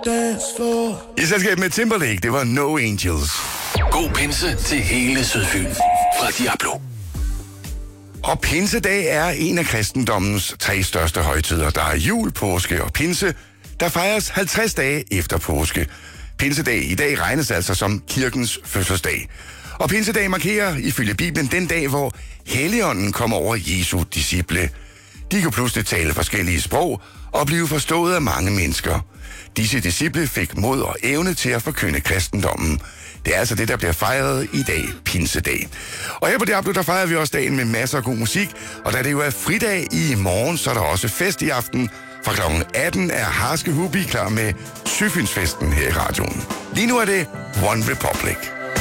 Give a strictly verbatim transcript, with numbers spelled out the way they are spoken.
dance floor. I selskab med Timberlake, det var No Angels. God pinse til hele Sydfyn fra Diablo. Og pinsedag er en af kristendommens tre største højtider. Der er jul, påske og pinse, der fejres halvtreds dage efter påske. Pinsedag i dag regnes altså som kirkens fødselsdag. Og pinsedag markerer ifølge Bibelen den dag, hvor Helligånden kommer over Jesu disciple. De kunne pludselig tale forskellige sprog og blive forstået af mange mennesker. Disse disciple fik mod og evne til at forkynde kristendommen. Det er altså det, der bliver fejret i dag, pinsedag. Og her på Diablo, der fejrer vi også dagen med masser af god musik. Og da det jo er fridag i morgen, så er der også fest i aften. Fra klokken atten er Harske Hubi klar med Syfynsfesten her i radioen. Lige nu er det One Republic.